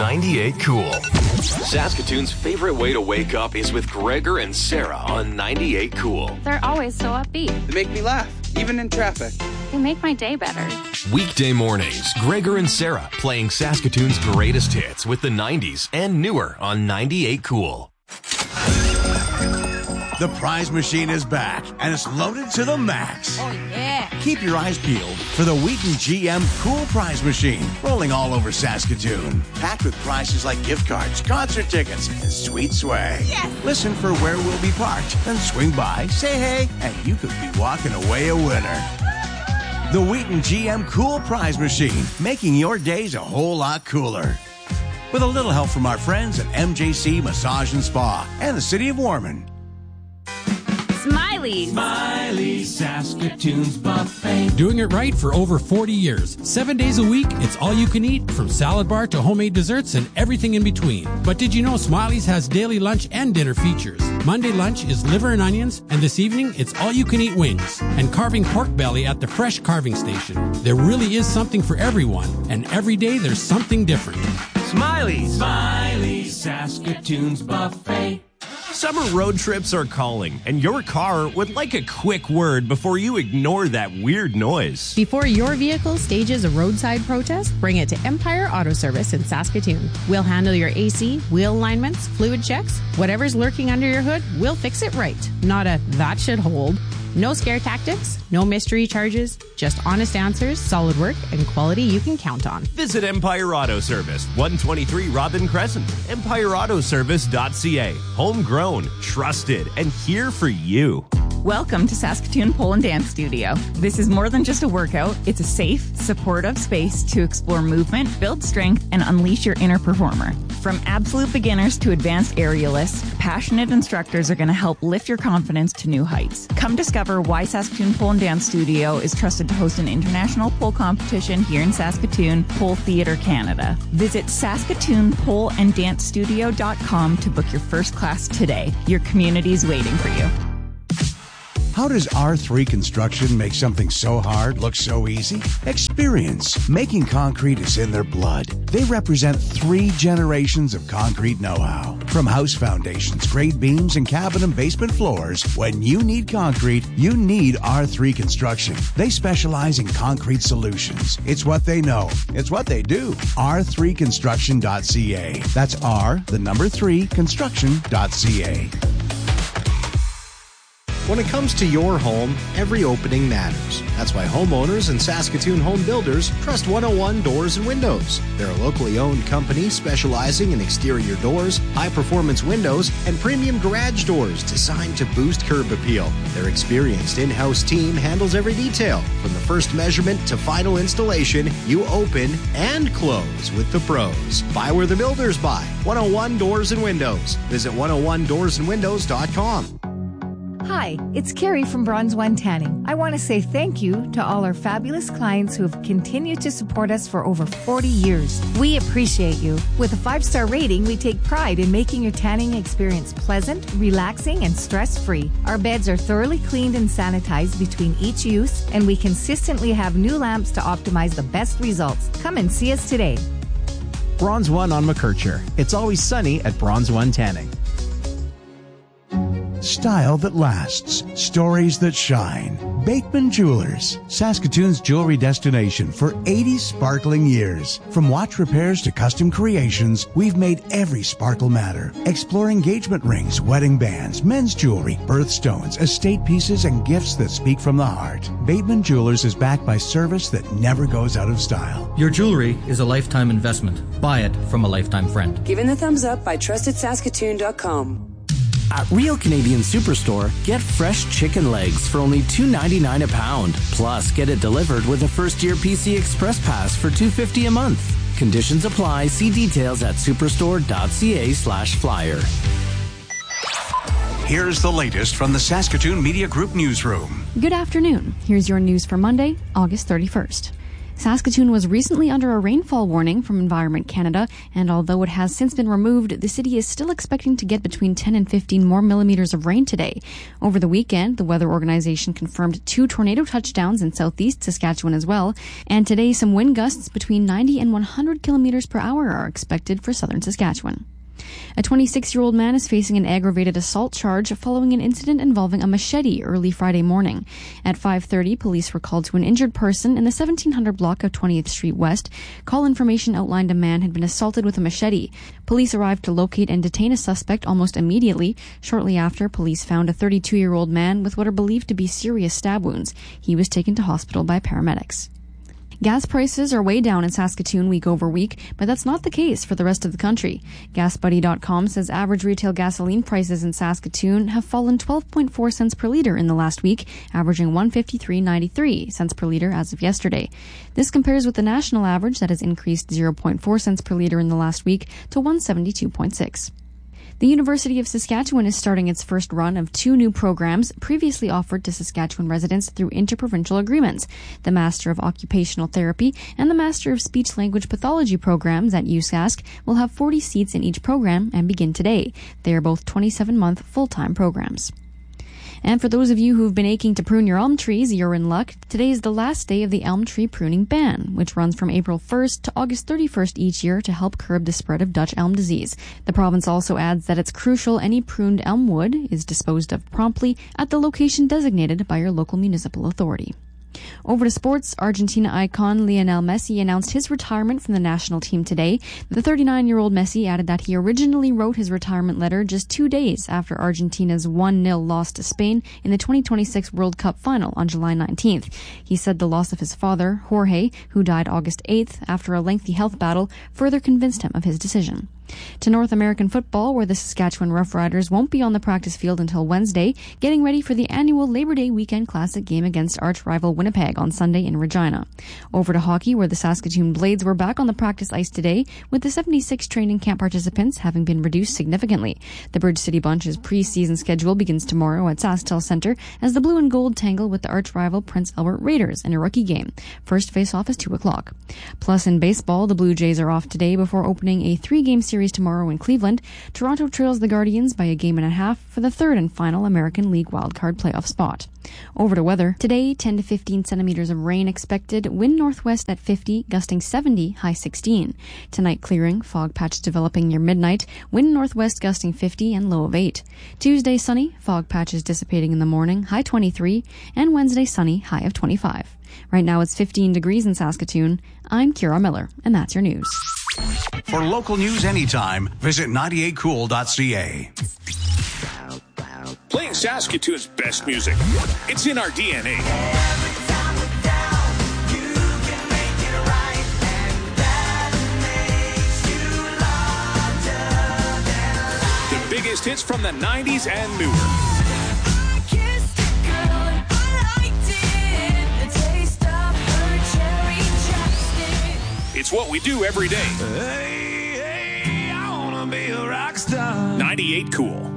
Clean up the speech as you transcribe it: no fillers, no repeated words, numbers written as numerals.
98 Cool. Saskatoon's favorite way to wake up is with Gregor and Sarah on 98 Cool. They're always so upbeat. They make me laugh, even in traffic. They make my day better. Weekday mornings, Gregor and Sarah playing Saskatoon's greatest hits with the 90s and newer on 98 Cool. The prize machine is back, and it's loaded to the max. Oh, yeah. Keep your eyes peeled for the Wheaton GM Cool Prize Machine, rolling all over Saskatoon. Packed with prizes like gift cards, concert tickets, and sweet swag. Yes. Listen for where we'll be parked, then swing by, say hey, and you could be walking away a winner. The Wheaton GM Cool Prize Machine, making your days a whole lot cooler. With a little help from our friends at MJC Massage and Spa and the City of Warman. Smiley's. Smiley's, Saskatoon's buffet. Doing it right for over 40 years. 7 days a week, it's all you can eat, from salad bar to homemade desserts and everything in between. But did you know Smiley's has daily lunch and dinner features? Monday lunch is liver and onions, and this evening it's all you can eat wings and carving pork belly at the Fresh Carving Station. There really is something for everyone, and every day there's something different. Smiley's. Smiley's, Saskatoon's buffet. Summer road trips are calling, and your car would like a quick word before you ignore that weird noise. Before your vehicle stages a roadside protest, bring it to Empire Auto Service in Saskatoon. We'll handle your AC, wheel alignments, fluid checks, whatever's lurking under your hood, we'll fix it right. Not a that should hold. No scare tactics, no mystery charges, just honest answers, solid work, and quality you can count on. Visit Empire Auto Service, 123 Robin Crescent, empireautoservice.ca. Homegrown, trusted, and here for you. Welcome to Saskatoon Pole and Dance Studio. This is more than just a workout. It's a safe, supportive space to explore movement, build strength, and unleash your inner performer. From absolute beginners to advanced aerialists, passionate instructors are going to help lift your confidence to new heights. Come discover why Saskatoon Pole and Dance Studio is trusted to host an international pole competition here in Saskatoon, Pole Theatre Canada. Visit SaskatoonPoleAndDanceStudio.com to book your first class today. Your community is waiting for you. How does R3 Construction make something so hard look so easy? Experience. Making concrete is in their blood. They represent 3 generations of concrete know-how. From house foundations, grade beams, and cabin and basement floors, when you need concrete, you need R3 Construction. They specialize in concrete solutions. It's what they know. It's what they do. R3construction.ca. That's R3 construction.ca. When it comes to your home, every opening matters. That's why homeowners and Saskatoon home builders trust 101 Doors and Windows. They're a locally owned company specializing in exterior doors, high-performance windows, and premium garage doors designed to boost curb appeal. Their experienced in-house team handles every detail. From the first measurement to final installation, you open and close with the pros. Buy where the builders buy. 101 Doors and Windows. Visit 101doorsandwindows.com. Hi, it's Carrie from Bronze One Tanning. I want to say thank you to all our fabulous clients who have continued to support us for over 40 years. We appreciate you. With a 5-star rating, we take pride in making your tanning experience pleasant, relaxing, and stress-free. Our beds are thoroughly cleaned and sanitized between each use, and we consistently have new lamps to optimize the best results. Come and see us today. Bronze One on McKercher. It's always sunny at Bronze One Tanning. Style that lasts. Stories that shine. Bateman Jewelers, Saskatoon's jewelry destination for 80 sparkling years. From watch repairs to custom creations, we've made every sparkle matter. Explore engagement rings, wedding bands, men's jewelry, birthstones, estate pieces, and gifts that speak from the heart. Bateman Jewelers is backed by service that never goes out of style. Your jewelry is a lifetime investment. Buy it from a lifetime friend. Given the thumbs up by TrustedSaskatoon.com. At Real Canadian Superstore, get fresh chicken legs for only $2.99 a pound. Plus, get it delivered with a first-year PC Express Pass for $2.50 a month. Conditions apply. See details at superstore.ca/flyer. Here's the latest from the Saskatoon Media Group newsroom. Good afternoon. Here's your news for Monday, August 31st. Saskatoon was recently under a rainfall warning from Environment Canada, and although it has since been removed, the city is still expecting to get between 10 and 15 more millimeters of rain today. Over the weekend, the weather organization confirmed 2 tornado touchdowns in southeast Saskatchewan as well, and today some wind gusts between 90 and 100 kilometers per hour are expected for southern Saskatchewan. A 26-year-old man is facing an aggravated assault charge following an incident involving a machete early Friday morning. At 5:30, police were called to an injured person in the 1700 block of 20th Street West. Call information outlined a man had been assaulted with a machete. Police arrived to locate and detain a suspect almost immediately. Shortly after, police found a 32-year-old man with what are believed to be serious stab wounds. He was taken to hospital by paramedics. Gas prices are way down in Saskatoon week over week, but that's not the case for the rest of the country. GasBuddy.com says average retail gasoline prices in Saskatoon have fallen 12.4 cents per litre in the last week, averaging 153.93 cents per litre as of yesterday. This compares with the national average that has increased 0.4 cents per litre in the last week to 172.6. The University of Saskatchewan is starting its first run of 2 new programs previously offered to Saskatchewan residents through interprovincial agreements. The Master of Occupational Therapy and the Master of Speech-Language Pathology programs at USask will have 40 seats in each program and begin today. They are both 27-month full-time programs. And for those of you who've been aching to prune your elm trees, you're in luck. Today is the last day of the elm tree pruning ban, which runs from April 1st to August 31st each year to help curb the spread of Dutch elm disease. The province also adds that it's crucial any pruned elm wood is disposed of promptly at the location designated by your local municipal authority. Over to sports, Argentina icon Lionel Messi announced his retirement from the national team today. The 39-year-old Messi added that he originally wrote his retirement letter just 2 days after Argentina's 1-0 loss to Spain in the 2026 World Cup final on July 19th. He said the loss of his father, Jorge, who died August 8th after a lengthy health battle, further convinced him of his decision. To North American football, where the Saskatchewan Roughriders won't be on the practice field until Wednesday, getting ready for the annual Labor Day weekend classic game against arch-rival Winnipeg on Sunday in Regina. Over to hockey, where the Saskatoon Blades were back on the practice ice today, with the 76 training camp participants having been reduced significantly. The Bridge City Bunch's preseason schedule begins tomorrow at SaskTel Centre as the blue and gold tangle with the arch-rival Prince Albert Raiders in a rookie game. First face-off is 2 o'clock. Plus, in baseball, the Blue Jays are off today before opening a 3-game series tomorrow in Cleveland. Toronto trails the Guardians by a game and a half for the 3rd and final American League wildcard playoff spot. Over to weather. Today, 10 to 15 centimeters of rain expected, wind northwest at 50, gusting 70, high 16. Tonight clearing, fog patch developing near midnight, wind northwest gusting 50 and low of 8. Tuesday sunny, fog patches dissipating in the morning, high 23, and Wednesday sunny, high of 25. Right now it's 15 degrees in Saskatoon. I'm Kira Miller, and that's your news. For local news anytime, visit 98cool.ca. Playing Saskatoon's best music. It's in our DNA. The biggest hits from the 90s and newer. It's what we do every day. Hey, I wanna be a rock star. 98 Cool.